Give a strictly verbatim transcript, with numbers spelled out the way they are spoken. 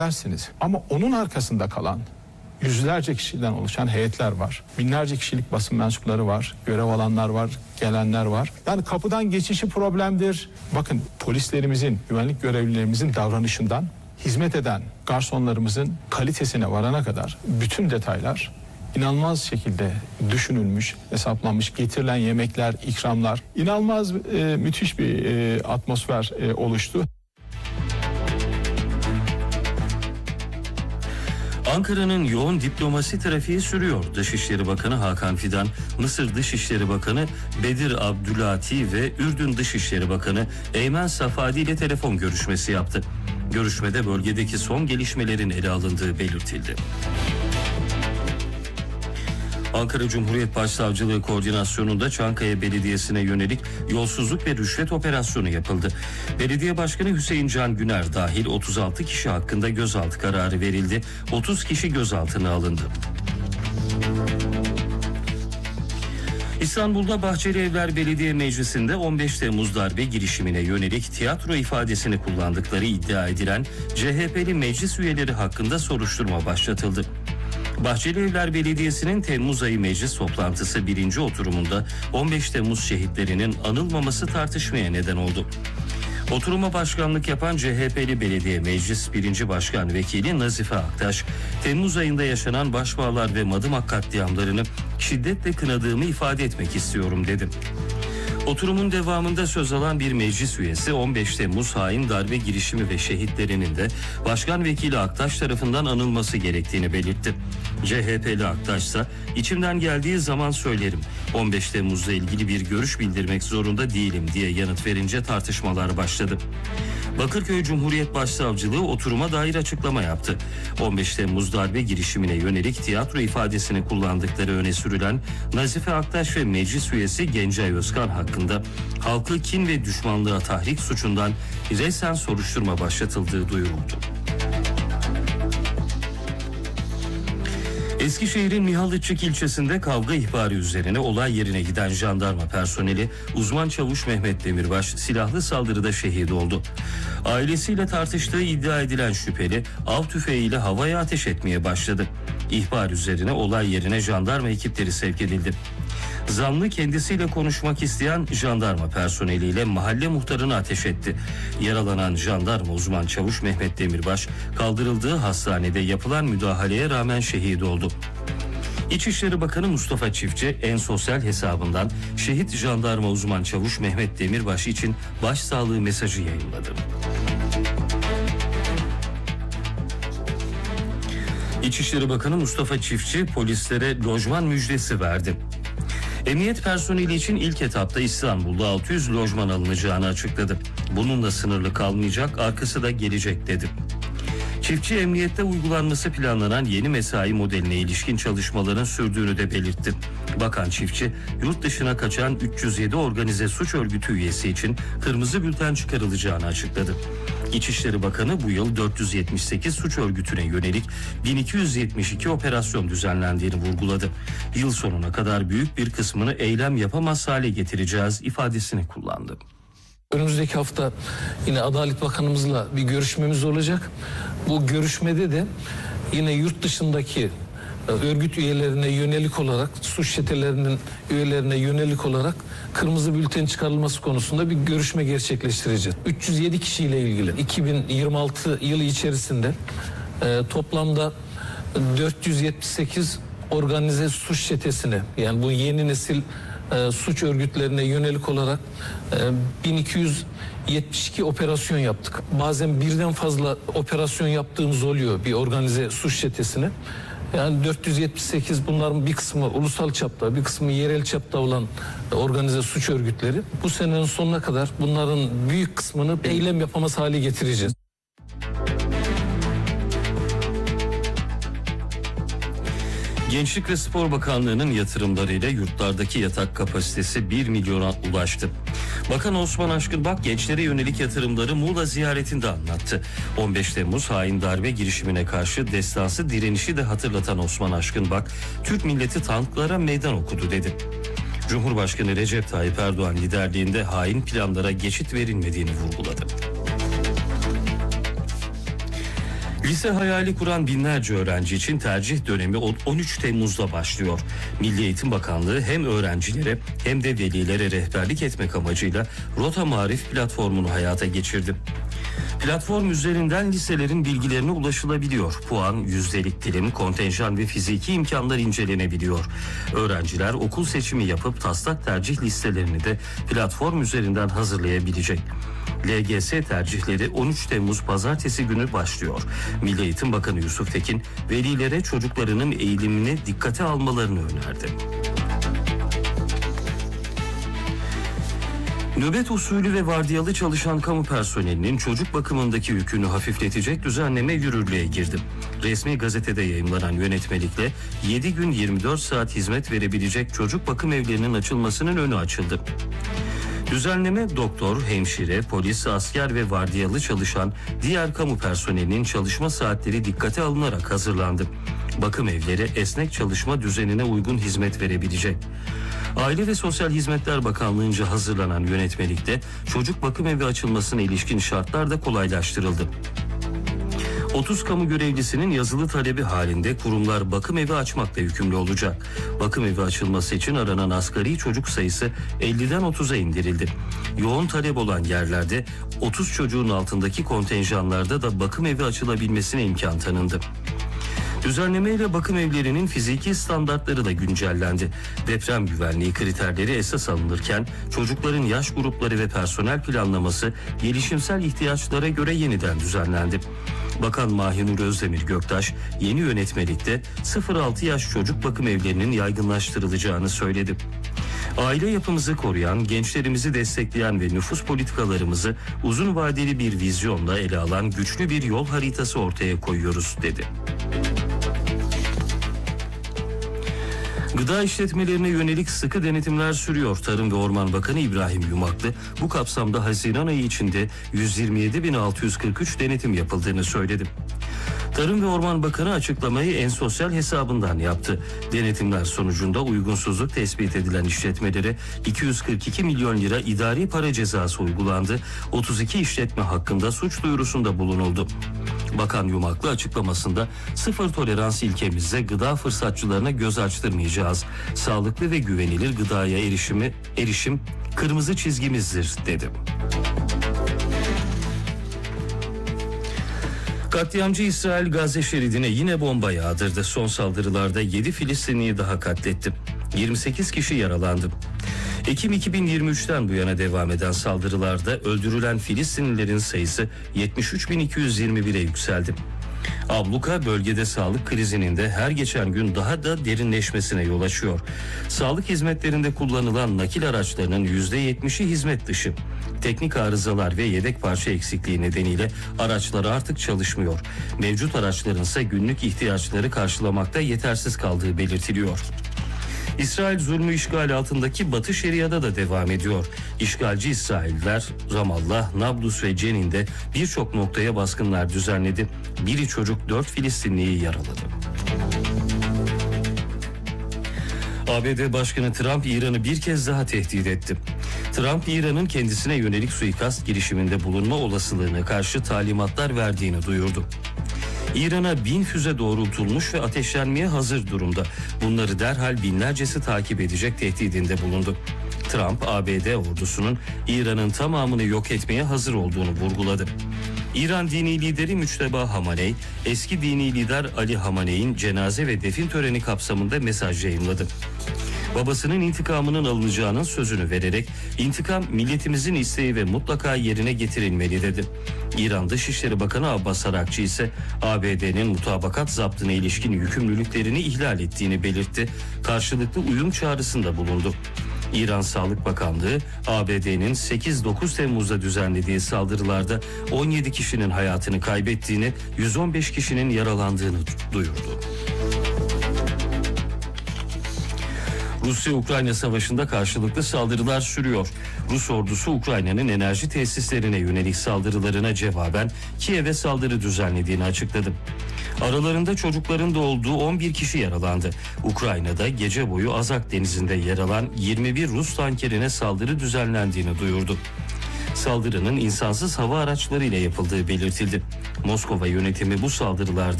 dersiniz. Ama onun arkasında kalan yüzlerce kişiden oluşan heyetler var. Binlerce kişilik basın mensupları var. Görev alanlar var, gelenler var. Yani kapıdan geçişi problemdir. Bakın polislerimizin, güvenlik görevlilerimizin davranışından hizmet eden garsonlarımızın kalitesine varana kadar bütün detaylar inanılmaz şekilde düşünülmüş, hesaplanmış, getirilen yemekler, ikramlar, inanılmaz e, müthiş bir e, atmosfer e, oluştu. Ankara'nın yoğun diplomasi trafiği sürüyor. Dışişleri Bakanı Hakan Fidan, Mısır Dışişleri Bakanı Bedir Abdülati ve Ürdün Dışişleri Bakanı Eymen Safadi ile telefon görüşmesi yaptı. Görüşmede bölgedeki son gelişmelerin ele alındığı belirtildi. Ankara Cumhuriyet Başsavcılığı koordinasyonunda Çankaya Belediyesi'ne yönelik yolsuzluk ve rüşvet operasyonu yapıldı. Belediye Başkanı Hüseyin Can Güner dahil otuz altı kişi hakkında gözaltı kararı verildi. otuz kişi gözaltına alındı. İstanbul'da Bahçeli Evler Belediye Meclisi'nde on beş Temmuz darbe girişimine yönelik tiyatro ifadesini kullandıkları iddia edilen C H P'li meclis üyeleri hakkında soruşturma başlatıldı. Bahçeli Evler Belediyesi'nin Temmuz ayı meclis toplantısı birinci oturumunda on beş Temmuz şehitlerinin anılmaması tartışmaya neden oldu. Oturuma başkanlık yapan C H P'li Belediye Meclis birinci Başkan Vekili Nazife Aktaş, Temmuz ayında yaşanan Başbağlar ve Madımak katliamlarını şiddetle kınadığımı ifade etmek istiyorum dedi. Oturumun devamında söz alan bir meclis üyesi on beş Temmuz hain darbe girişimi ve şehitlerinin de Başkan Vekili Aktaş tarafından anılması gerektiğini belirtti. C H P'li Aktaş ise içimden geldiği zaman söylerim. on beş Temmuz'la ilgili bir görüş bildirmek zorunda değilim diye yanıt verince tartışmalar başladı. Bakırköy Cumhuriyet Başsavcılığı oturuma dair açıklama yaptı. on beş Temmuz darbe girişimine yönelik tiyatro ifadesini kullandıkları öne sürülen Nazife Aktaş ve meclis üyesi Gencay Özkan hakkında halkı kin ve düşmanlığa tahrik suçundan resen soruşturma başlatıldığı duyuruldu. Eskişehir'in Mihalıççık ilçesinde kavga ihbarı üzerine olay yerine giden jandarma personeli uzman çavuş Mehmet Demirbaş silahlı saldırıda şehit oldu. Ailesiyle tartıştığı iddia edilen şüpheli av tüfeğiyle havaya ateş etmeye başladı. İhbar üzerine olay yerine jandarma ekipleri sevk edildi. Zanlı kendisiyle konuşmak isteyen jandarma personeliyle mahalle muhtarına ateş etti. Yaralanan jandarma uzman çavuş Mehmet Demirbaş kaldırıldığı hastanede yapılan müdahaleye rağmen şehit oldu. İçişleri Bakanı Mustafa Çiftçi en sosyal hesabından şehit jandarma uzman çavuş Mehmet Demirbaş için başsağlığı mesajı yayınladı. İçişleri Bakanı Mustafa Çiftçi polislere lojman müjdesi verdi. Emniyet personeli için ilk etapta İstanbul'da altı yüz lojman alınacağını açıkladı. Bununla sınırlı kalmayacak, arkası da gelecek dedi. Çiftçi emniyette uygulanması planlanan yeni mesai modeline ilişkin çalışmaların sürdüğünü de belirtti. Bakan Çiftçi, yurt dışına kaçan üç yüz yedi organize suç örgütü üyesi için kırmızı bülten çıkarılacağını açıkladı. İçişleri Bakanı bu yıl dört yüz yetmiş sekiz suç örgütüne yönelik bin iki yüz yetmiş iki operasyon düzenlendiğini vurguladı. Yıl sonuna kadar büyük bir kısmını eylem yapamaz hale getireceğiz ifadesini kullandı. Önümüzdeki hafta yine Adalet Bakanımızla bir görüşmemiz olacak. Bu görüşmede de yine yurt dışındaki örgüt üyelerine yönelik olarak, suç çetelerinin üyelerine yönelik olarak kırmızı bülten çıkarılması konusunda bir görüşme gerçekleştireceğiz. üç yüz yedi kişiyle ilgili iki bin yirmi altı yılı içerisinde e, toplamda dört yüz yetmiş sekiz organize suç çetesine, yani bu yeni nesil e, suç örgütlerine yönelik olarak e, bin iki yüz yetmiş iki operasyon yaptık. Bazen birden fazla operasyon yaptığımız oluyor bir organize suç çetesine. Yani dört yüz yetmiş sekiz, bunların bir kısmı ulusal çapta, bir kısmı yerel çapta olan organize suç örgütleri. Bu senenin sonuna kadar bunların büyük kısmını eylem yapamaz hale getireceğiz. Gençlik ve Spor Bakanlığı'nın yatırımlarıyla yurtlardaki yatak kapasitesi bir milyona ulaştı. Bakan Osman Aşkınbak gençlere yönelik yatırımları Muğla ziyaretinde anlattı. on beş Temmuz hain darbe girişimine karşı destansı direnişi de hatırlatan Osman Aşkınbak, Türk milleti tanklara meydan okudu dedi. Cumhurbaşkanı Recep Tayyip Erdoğan liderliğinde hain planlara geçit verilmediğini vurguladı. Lise hayali kuran binlerce öğrenci için tercih dönemi on üç Temmuz'da başlıyor. Milli Eğitim Bakanlığı hem öğrencilere hem de velilere rehberlik etmek amacıyla Rota Marif platformunu hayata geçirdi. Platform üzerinden liselerin bilgilerine ulaşılabiliyor. Puan, yüzdelik dilim, kontenjan ve fiziki imkanlar incelenebiliyor. Öğrenciler okul seçimi yapıp taslak tercih listelerini de platform üzerinden hazırlayabilecek. L G S tercihleri on üç Temmuz Pazartesi günü başlıyor. Milli Eğitim Bakanı Yusuf Tekin, velilere çocuklarının eğilimini dikkate almalarını önerdi. Nöbet usulü ve vardiyalı çalışan kamu personelinin çocuk bakımındaki yükünü hafifletecek düzenleme yürürlüğe girdi. Resmi gazetede yayımlanan yönetmelikle yedi gün yirmi dört saat hizmet verebilecek çocuk bakım evlerinin açılmasının önü açıldı. Düzenleme doktor, hemşire, polis, asker ve vardiyalı çalışan diğer kamu personelinin çalışma saatleri dikkate alınarak hazırlandı. Bakım evleri esnek çalışma düzenine uygun hizmet verebilecek. Aile ve Sosyal Hizmetler Bakanlığı'nca hazırlanan yönetmelikte çocuk bakım evi açılmasına ilişkin şartlar da kolaylaştırıldı. otuz kamu görevlisinin yazılı talebi halinde kurumlar bakım evi açmakla yükümlü olacak. Bakım evi açılması için aranan asgari çocuk sayısı elliden otuza indirildi. Yoğun talep olan yerlerde otuz çocuğun altındaki kontenjanlarda da bakım evi açılabilmesine imkan tanındı. Düzenlemeyle bakım evlerinin fiziki standartları da güncellendi. Deprem güvenliği kriterleri esas alınırken çocukların yaş grupları ve personel planlaması gelişimsel ihtiyaçlara göre yeniden düzenlendi. Bakan Mahinur Özdemir Göktaş yeni yönetmelikte sıfır altı yaş çocuk bakım evlerinin yaygınlaştırılacağını söyledi. Aile yapımızı koruyan, gençlerimizi destekleyen ve nüfus politikalarımızı uzun vadeli bir vizyonla ele alan güçlü bir yol haritası ortaya koyuyoruz dedi. Gıda işletmelerine yönelik sıkı denetimler sürüyor. Tarım ve Orman Bakanı İbrahim Yumaklı bu kapsamda Haziran ayı içinde yüz yirmi yedi bin altı yüz kırk üç denetim yapıldığını söyledi. Tarım ve Orman Bakanı açıklamayı En Sosyal hesabından yaptı. Denetimler sonucunda uygunsuzluk tespit edilen işletmelere iki yüz kırk iki milyon lira idari para cezası uygulandı. otuz iki işletme hakkında suç duyurusunda bulunuldu. Bakan Yumaklı açıklamasında sıfır tolerans ilkemizle gıda fırsatçılarına göz açtırmayacağız. Sağlıklı ve güvenilir gıdaya erişimi, erişim kırmızı çizgimizdir dedi. Katliamcı İsrail Gazze şeridine yine bomba yağdırdı. Son saldırılarda yedi Filistinliyi daha katletti. yirmi sekiz kişi yaralandı. Ekim iki bin yirmi üçten bu yana devam eden saldırılarda öldürülen Filistinlilerin sayısı yetmiş üç bin iki yüz yirmi bire yükseldi. Abluka bölgede sağlık krizinin de her geçen gün daha da derinleşmesine yol açıyor. Sağlık hizmetlerinde kullanılan nakil araçlarının yüzde yetmişi hizmet dışı. Teknik arızalar ve yedek parça eksikliği nedeniyle araçlar artık çalışmıyor. Mevcut araçların ise günlük ihtiyaçları karşılamakta yetersiz kaldığı belirtiliyor. İsrail zulmü işgal altındaki Batı Şeria'da da devam ediyor. İşgalci İsrailler Ramallah, Nablus ve Cenin'de birçok noktaya baskınlar düzenledi. Biri çocuk dört Filistinliyi yaraladı. A B D Başkanı Trump İran'ı bir kez daha tehdit etti. Trump İran'ın kendisine yönelik suikast girişiminde bulunma olasılığına karşı talimatlar verdiğini duyurdu. İran'a bin füze doğrultulmuş ve ateşlenmeye hazır durumda. Bunları derhal binlercesi takip edecek tehdidinde bulundu. Trump, A B D ordusunun İran'ın tamamını yok etmeye hazır olduğunu vurguladı. İran dini lideri Müçteba Hamaney, eski dini lider Ali Hamaney'in cenaze ve defin töreni kapsamında mesaj yayımladı. Babasının intikamının alınacağının sözünü vererek intikam milletimizin isteği ve mutlaka yerine getirilmeli dedi. İran Dışişleri Bakanı Abbas Arakçı ise A B D'nin mutabakat zaptına ilişkin yükümlülüklerini ihlal ettiğini belirtti. Karşılıklı uyum çağrısında bulundu. İran Sağlık Bakanlığı A B D'nin sekiz dokuz Temmuz'da düzenlediği saldırılarda on yedi kişinin hayatını kaybettiğini, yüz on beş kişinin yaralandığını duyurdu. Rusya-Ukrayna savaşında karşılıklı saldırılar sürüyor. Rus ordusu Ukrayna'nın enerji tesislerine yönelik saldırılarına cevaben Kiev'e saldırı düzenlediğini açıkladı. Aralarında çocukların da olduğu on bir kişi yaralandı. Ukrayna'da gece boyu Azak denizinde yer alan yirmi bir Rus tankerine saldırı düzenlendiğini duyurdu. Saldırının insansız hava araçlarıyla yapıldığı belirtildi. Moskova yönetimi bu saldırılarda